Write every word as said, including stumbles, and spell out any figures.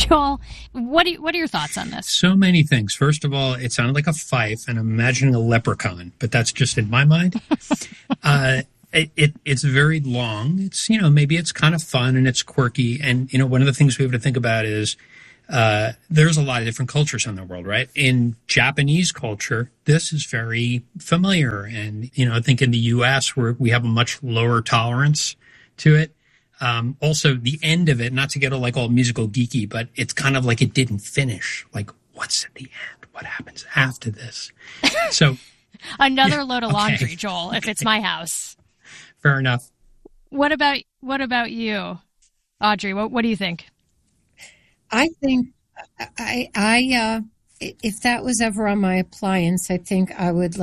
Joel, what do you, what are your thoughts on this? So many things. First of all, it sounded like a fife, and I'm imagining a leprechaun, but that's just in my mind. uh, it, it it's very long. It's, you know, maybe it's kind of fun and it's quirky. And, you know, one of the things we have to think about is uh, there's a lot of different cultures in the world, right? In Japanese culture, this is very familiar. And, you know, I think in the U S where we have a much lower tolerance to it. Um, also, the end of it, not to get all, like all musical geeky, but it's kind of like it didn't finish. Like, what's at the end? What happens after this? So another yeah, load of okay. laundry, Joel, if it's my house. Fair enough. What about what about you, Audrey? What what do you think? I think I I uh, if that was ever on my appliance, I think I would